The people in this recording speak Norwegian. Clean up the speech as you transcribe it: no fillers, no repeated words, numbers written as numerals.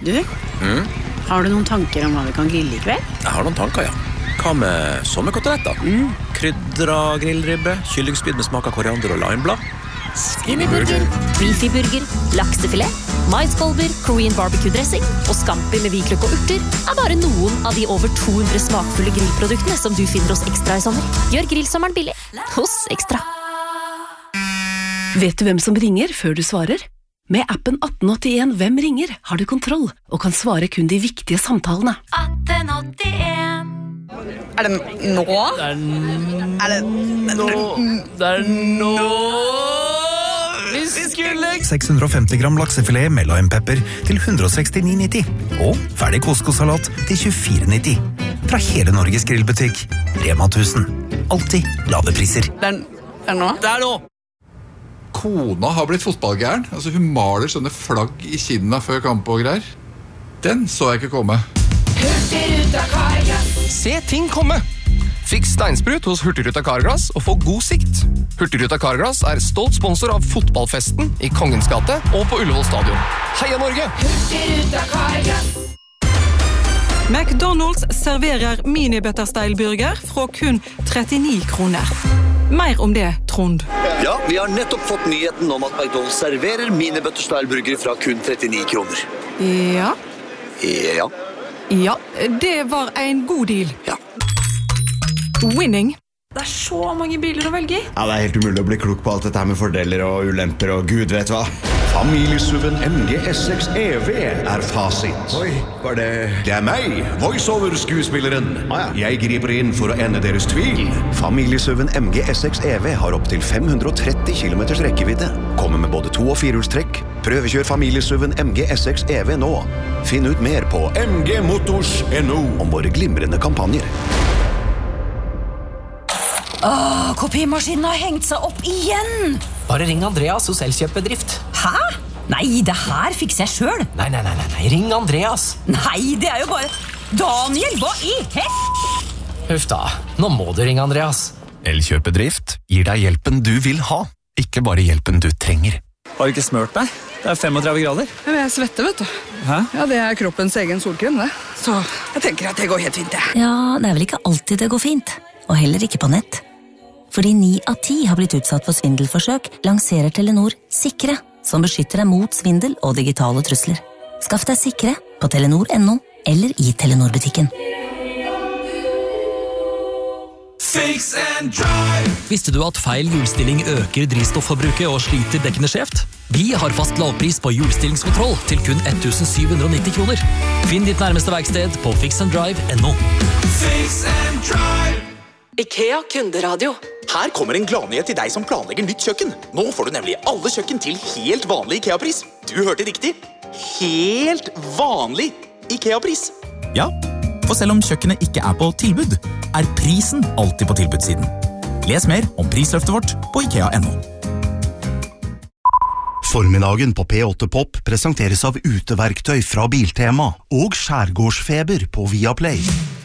Du, har du noen tanker om hva vi kan grille I kveld? Jeg har noen tanker, ja. Hva med sommerkoteletter? Krydra grillribbe, kyllingspyd med smak av koriander og limeblad. Skinnyburger, beefy-burger, laksefilet, maiskolber, Korean barbecue-dressing og scampi med hvitløk og urter bare noen av de over 200 smakfulle grillproduktene som du finner hos Ekstra I sommer. Gjør grillsommeren billig hos Ekstra. Vet du hvem som ringer før du svarer? Med appen 1881 Hvem ringer har du kontroll og kan svare kun de viktige samtalene. 1881. Det nå? Det nå vi skulle 650 gram laksefilet med limepepper til 169,90 og ferdig couscous-salat til 24,90 fra hele Norges grillbutikk Rema 1000. Alltid lave priser. Det nå? Det nå! Kona har blitt fotballgæren. Altså, hun maler sånne flagg I kinna før kamp og greier. Den så jeg ikke komme. Se ting komme! Fiks steinsprut hos Hurtigruta Carglass og få god sikt. Hurtigruta Carglass stolt sponsor av fotballfesten I Kongens gate og på Ullevål stadion. Heia Norge! Hurtigruta Carglass. McDonald's serverer mini-butterstyle-burger fra kun 39 kroner. Mer om det, Trond. Ja, vi har nettopp fått nyheten om at McDonald's serverer mini-butterstyle-burger fra kun 39 kroner. Ja. Ja. Ja, det var en god deal. Ja. Winning. Det så mange biler å velge I. Ja, det helt umulig å bli klok på alt dette her med fordeler og ulemper og gud vet hva. Familiesuven MG S6 EV fasit. Oi, var det... Det meg, voiceover-skuespilleren. Jeg griper inn for å ende deres tvil. Familiesuven MG S6 EV har opp til 530 kilometers rekkevidde. Kommer med både 2- og 4-hjulstrekk. Prøvekjør familiesuven MG S6 EV nå. Finn ut mer på mgmotors.no om våre glimrende kampanjer. Kopimaskinen har hengt seg opp igjen. Bare ring Andreas hos Elkjøpbedrift. Hæ? Nei, det her fikser jeg selv. Nei, ring Andreas. Nei, det jo bare... Daniel, hva I Huff da, nå må du ringe Andreas. Elkjøpbedrift gir deg hjelpen du vil ha, ikke bare hjelpen du trenger. Har du ikke smørt deg? Det 35 grader. Men jeg svetter, vet du. Hæ? Ja, det kroppens egen solkrem, det. Så jeg tenker at det går helt fint, det. Ja, det vel ikke alltid det går fint. Og heller ikke på nett. Fordi 9 av 10 har blitt utsatt for svindelforsøk, lanserer Telenor Sikre, som beskytter deg mot svindel og digitale trusler. Skaff deg Sikre på telenor.no eller I Telenor-butikken. Fix and drive. Visste du at feil hjulstilling øker drivstofforbruket og sliter dekkene skjevt? Vi har fast lavpris på hjulstillingskontroll til kun 1790 kroner. Finn ditt nærmeste verksted på fixanddrive.no. Fix and drive. IKEA kunderadio. Her kommer en gladnyhet til deg som planlegger nytt kjøkken. Nå får du nemlig alle kjøkken til helt vanlig IKEA-pris. Du hørte riktig. Helt vanlig IKEA-pris. Ja, for selv om kjøkkenet ikke på tilbud, prisen alltid på tilbudssiden. Les mer om prisløftet vårt på IKEA.no. Formiddagen på P8 Pop presenteres av uteverktøy fra Biltema og Skjærgårdsfeber på Viaplay.